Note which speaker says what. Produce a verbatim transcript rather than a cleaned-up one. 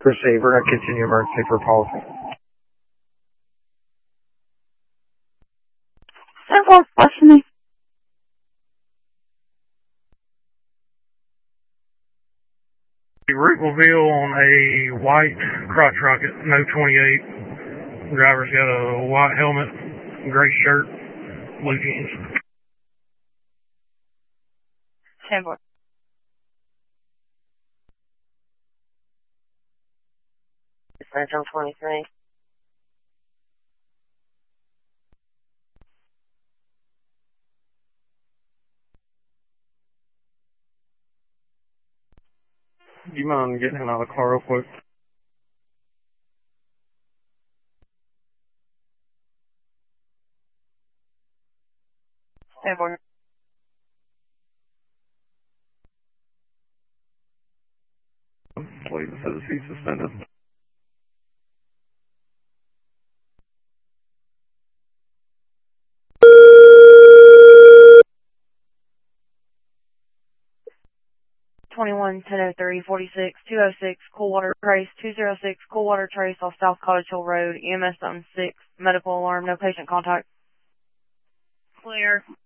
Speaker 1: Proceed. We're going to continue emergency for policy.
Speaker 2: Several questioning.
Speaker 3: Rootville on a white crotch rocket, no twenty-eight. Driver's got a white helmet, gray shirt, blue jeans.
Speaker 2: ten four.
Speaker 4: Differential twenty-three.
Speaker 3: Do you mind getting out of the car real quick?
Speaker 2: ten four.
Speaker 3: Please, says he's suspended.
Speaker 2: twenty-one, ten oh three, forty-six, two oh six, Coolwater Trace, two oh six, Coolwater Trace off South Cottage Hill Road, E M S zone six, medical alarm, no patient contact.
Speaker 4: Clear.